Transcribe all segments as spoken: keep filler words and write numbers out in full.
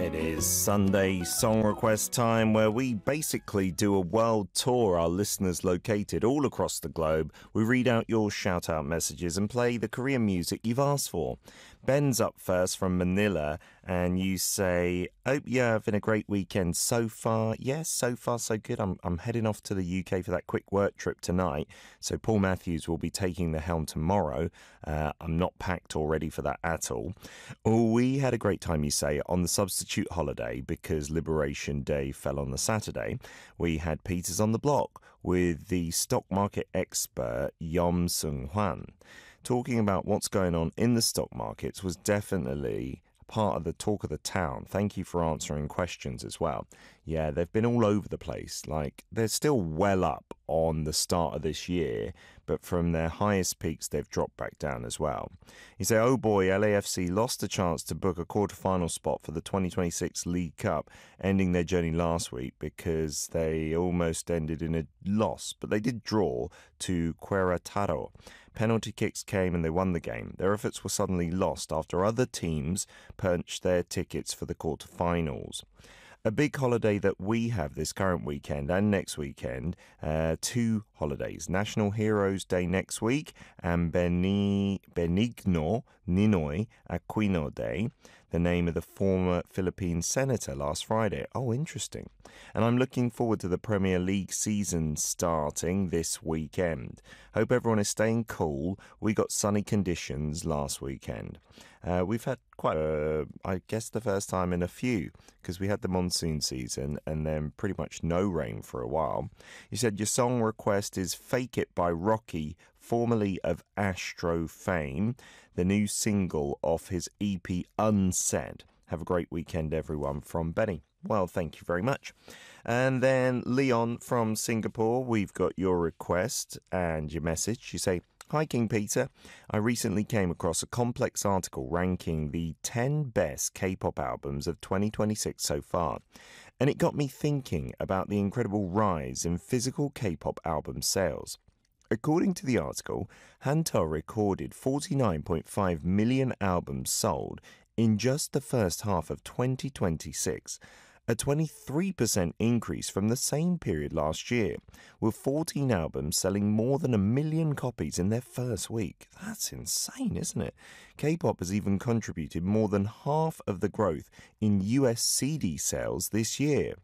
It is Sunday Song Request time, where we basically do a world tour, our listeners located all across the globe. We read out your shout-out messages and play the Korean music you've asked for. Ben's up first from Manila, and you say, hope you're having a great weekend so far. Yes, so far so good. I'm, I'm heading off to the U K for that quick work trip tonight, so Paul Matthews will be taking the helm tomorrow. Uh, I'm not packed or ready for that at all. Oh, we had a great time, you say, on the substitute holiday because Liberation Day fell on the Saturday. We had Peters on the Block with the stock market expert Yom Sung Hwan. Talking about what's going on in the stock markets was definitely part of the talk of the town. Thank you for answering questions as well. Yeah, they've been all over the place. Like, they're still well up on the start of this year, but from their highest peaks, they've dropped back down as well. You say, oh boy, L A F C lost a chance to book a quarter-final spot for the twenty twenty-six League Cup, ending their journey last week because they almost ended in a loss, but they did draw to Querétaro. Penalty kicks came and they won the game. Their efforts were suddenly lost after other teams punched their tickets for the quarter-finals. A big holiday that we have this current weekend and next weekend, uh, two holidays. National Heroes Day next week and Beni, Benigno Ninoy Aquino Day, the name of the former Philippine senator last Friday. Oh, interesting. And I'm looking forward to the Premier League season starting this weekend. Hope everyone is staying cool. We got sunny conditions last weekend. Uh, we've had quite a, I guess the first time in a few, because we had the monsoon season and then pretty much no rain for a while. You said your song request is Fake It by Rocky, formerly of Astro fame, the new single off his E P Unsaid. Have a great weekend, everyone, from Benny. Well, thank you very much. And then Leon from Singapore, we've got your request and your message. You say, hi, King Peter. I recently came across a complex article ranking the ten best K-pop albums of twenty twenty-six so far. And it got me thinking about the incredible rise in physical K-pop album sales. According to the article, Hantar recorded forty-nine point five million albums sold in just the first half of twenty twenty-six. A twenty-three percent increase from the same period last year, with fourteen albums selling more than a million copies in their first week. That's insane, isn't it? K-pop has even contributed more than half of the growth in U S C D sales this year.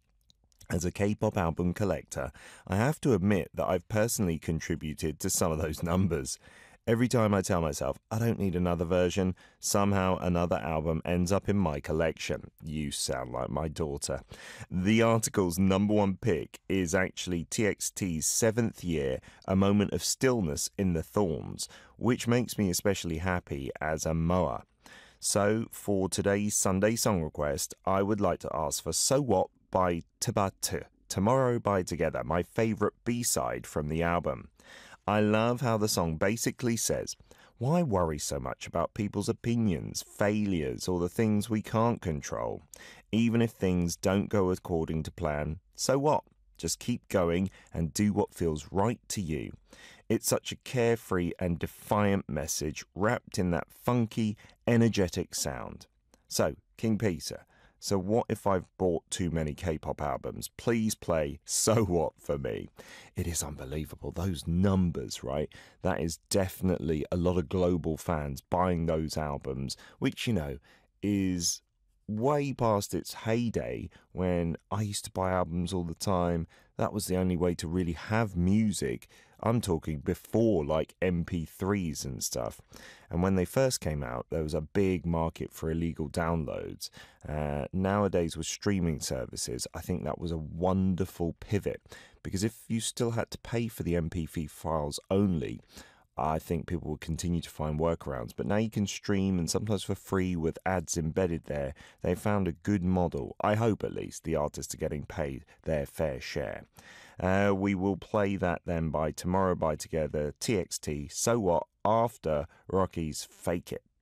As a K-pop album collector, I have to admit that I've personally contributed to some of those numbers. Every time I tell myself I don't need another version, somehow another album ends up in my collection. You sound like my daughter. The article's number one pick is actually T X T's seventh year, A Moment of Stillness in the Thorns, which makes me especially happy as a moa. So, for today's Sunday song request, I would like to ask for So What by Tabata, Tomorrow by Together, my favourite B-side from the album. I love how the song basically says, why worry so much about people's opinions, failures, or the things we can't control? Even if things don't go according to plan, so what? Just keep going and do what feels right to you. It's such a carefree and defiant message wrapped in that funky, energetic sound. So, King Peter, so what if I've bought too many K-pop albums? Please play So What for me. It is unbelievable. Those numbers, right? That is definitely a lot of global fans buying those albums, which, you know, is way past its heyday when I used to buy albums all the time. That was the only way to really have music. I'm talking before like M P threes and stuff. And when they first came out, there was a big market for illegal downloads. Uh, nowadays with streaming services, I think that was a wonderful pivot, because if you still had to pay for the M P three files only, I think people will continue to find workarounds. But now you can stream, and sometimes for free with ads embedded there. They found a good model. I hope at least the artists are getting paid their fair share. Uh, we will play that then by Tomorrow by Together, T X T, So What, after Rocky's Fake It.